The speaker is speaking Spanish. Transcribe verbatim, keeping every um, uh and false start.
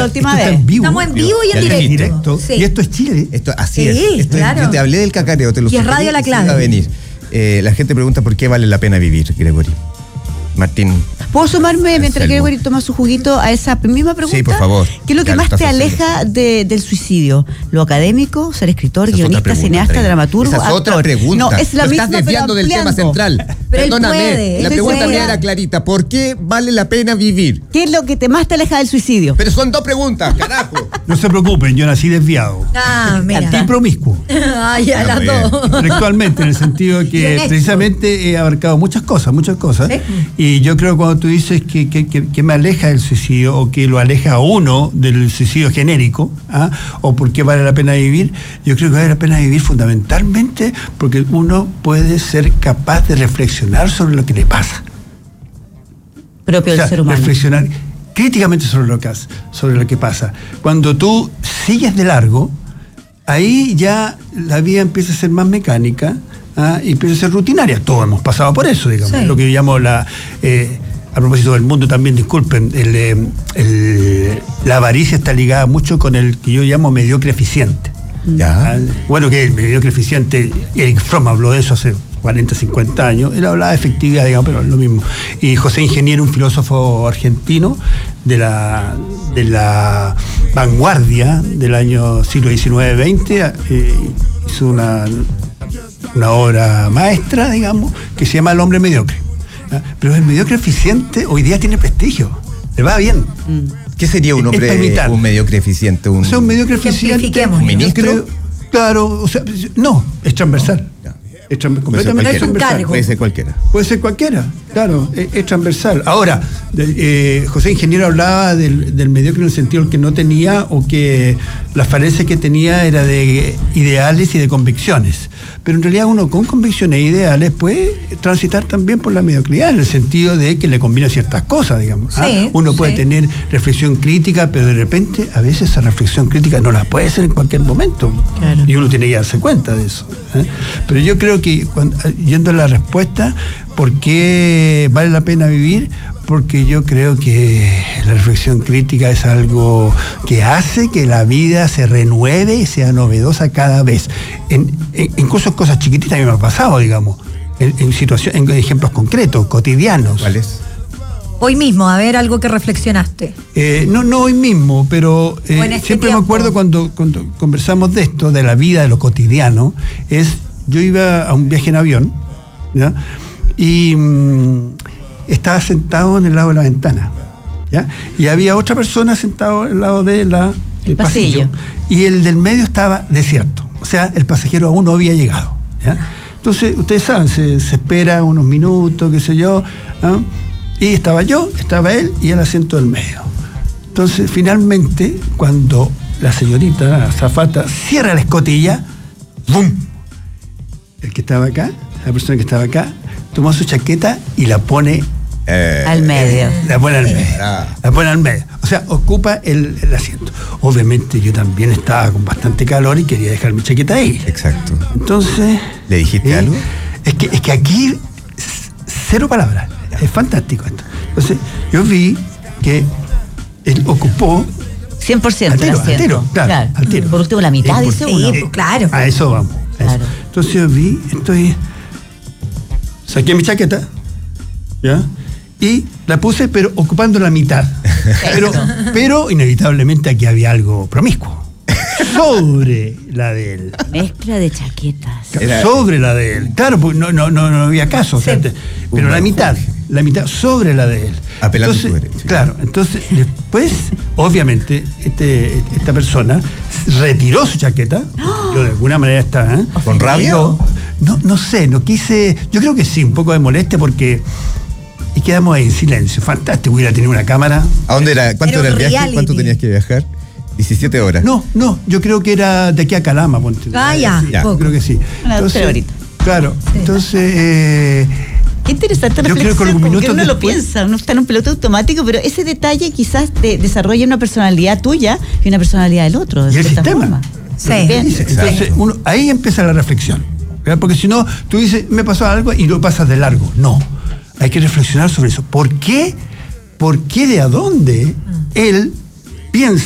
última esto vez. Está en vivo. Estamos en vivo y en directo. directo. Sí. Y esto es Chile. Esto, así Sí, es. Esto claro. es. Yo te hablé del cacareo, te lo Y es sugerí, Radio La y sí Clave. va a venir. Eh, la gente pregunta por qué vale la pena vivir, Gregory. Martín. ¿Puedo sumarme mientras Anselmo. Gregory toma su juguito a esa misma pregunta? Sí, por favor. ¿Qué es lo que Ya lo más estás te haciendo. aleja de, del suicidio? ¿Lo académico? ¿Ser escritor, Esa es otra guionista, pregunta, cineasta, Andrea. dramaturgo, Esa es otra actor? pregunta. No, es la Lo misma, estás desviando pero del tema ampliando. central. Pero él Perdóname, puede, la él pregunta puede. mía era clarita. ¿Por qué vale la pena vivir? ¿Qué es lo que te más te aleja del suicidio? Pero son dos preguntas, carajo. No se preocupen, yo nací desviado. Ah, mira. Y promiscuo. Ay, a las Muy bien. dos. Intelectualmente, en el sentido de Y que honesto. precisamente he abarcado muchas cosas, muchas cosas. Sí. Y yo creo que cuando tú dices que, que, que, que me aleja del suicidio o que lo aleja a uno del suicidio genérico, ¿ah? O por qué vale la pena vivir, yo creo que vale la pena vivir fundamentalmente porque uno puede ser capaz de reflexionar sobre lo que le pasa. Propio O sea, del ser humano. reflexionar críticamente sobre lo que hace, sobre lo que pasa. Cuando tú sigues de largo, ahí ya la vida empieza a ser más mecánica, ¿ah? Y empieza a ser rutinaria. Todos hemos pasado por eso, digamos. Sí. Lo que yo llamo la... Eh, a propósito del mundo también, disculpen, el, eh, el- la avaricia está ligada mucho con el que yo llamo mediocre eficiente. Ya. Ah, Bueno, que el mediocre eficiente, Eric Fromm habló de eso hace cuarenta, cincuenta años, él hablaba de efectividad, digamos, pero es lo mismo. Y José Ingeniero, un filósofo argentino de la, de la vanguardia del año siglo diecinueve veinte, eh, hizo una, una obra maestra, digamos, que se llama El hombre mediocre. ¿Ah? Pero el mediocre eficiente hoy día tiene prestigio, le va bien. ¿Qué sería un Es hombre, para imitar. un mediocre eficiente? Un, O sea, un mediocre eficiente. Ejemplifiquemos. ¿Un ministro? Yo creo- Claro, o sea, no, es transversal. Ya. Es transver- Puede ser completamente cualquiera. transversal. cargo. Puede ser cualquiera. Puede ser cualquiera, claro, es, es transversal. Ahora, de- eh, José Ingeniero hablaba del, del mediocre en el sentido que no tenía o que las falencias que tenía era de ideales y de convicciones. Pero en realidad uno con convicciones e ideales puede transitar también por la mediocridad, en el sentido de que le conviene ciertas cosas, digamos. ¿ah? Sí, Uno puede sí. tener reflexión crítica, pero de repente a veces esa reflexión crítica no la puede hacer en cualquier momento. Claro. Y uno tiene que darse cuenta de eso. ¿eh? Pero yo creo que, cuando, yendo a la respuesta, ¿por qué vale la pena vivir? Porque yo creo que la reflexión crítica es algo que hace que la vida se renueve y sea novedosa cada vez. En, en- incluso cosas chiquititas a mí me ha pasado, digamos, en, en, situación- en ejemplos concretos, cotidianos. ¿Cuál es? Hoy mismo, a ver, algo que reflexionaste. Eh, no, no hoy mismo, pero eh, O en este siempre tiempo. me acuerdo cuando, cuando conversamos de esto, de la vida, de lo cotidiano, es, yo iba a un viaje en avión, ¿ya? Y mm, estaba sentado en el lado de la ventana, ¿ya? Y había otra persona sentado al lado de la, del pasillo. pasillo, y el del medio estaba desierto, o sea, el pasajero aún no había llegado, ¿ya? Entonces, ustedes saben, se, se espera unos minutos, qué sé yo, ¿ah? Y estaba yo, estaba él y el asiento del medio. Entonces, finalmente, cuando la señorita, la azafata, cierra la escotilla, ¡bum! El que estaba acá, la persona que estaba acá, tomó su chaqueta y la pone, Eh, Al medio. la pone al medio. Ah. La pone al medio. O sea, ocupa el, el asiento. Obviamente yo también estaba con bastante calor y quería dejar mi chaqueta ahí. Exacto. Entonces... ¿Le dijiste ¿eh? algo? Es que, es que aquí, c- cero palabras. Es fantástico esto. Entonces, yo vi que él ocupó... cien por ciento Al tiro, el asiento. al tiro, claro, al tiro. Por último, la mitad, Eh, dice por- uno. Sí, pues, claro. A eso vamos. a eso. Claro. Entonces yo vi, estoy... Saqué mi chaqueta, ¿ya? Y la puse, pero ocupando la mitad. Pero, pero inevitablemente aquí había algo promiscuo. Sobre la de él. Mezcla de chaquetas. Era- Sobre la de él. Claro, pues no, no, no, no había caso. o sea, Sí. te- pero la mitad, la mitad sobre la de él. Apelando a Entonces, tu derecho. claro, entonces después, obviamente, este, esta persona retiró su chaqueta. Yo de alguna manera estaba. ¿eh? ¿Con rabia? No, no, no sé, no quise. Yo creo que sí, un poco de molestia porque. Y quedamos ahí en silencio. Fantástico, hubiera tenido una cámara. ¿A dónde era? ¿Cuánto Era era un el viaje? reality. ¿Cuánto tenías que viajar? diecisiete horas. No, no, yo creo que era de aquí a Calama. Ponte. Ah, ya, Sí, poco. creo que sí. Una dos horitas. Claro, entonces. eh, Qué interesante Yo creo que reflexión, unos porque minutos uno lo después- piensa, uno está en un piloto automático, pero ese detalle quizás te desarrolla una personalidad tuya y una personalidad del otro, de Y el cierta sistema. forma. Sí. Bien. Dice, Exacto. Entonces, uno, ahí empieza la reflexión. ¿verdad? Porque si no, tú dices, me pasó algo y lo pasas de largo. No. Hay que reflexionar sobre eso. ¿Por qué? ¿Por qué de a dónde él piensa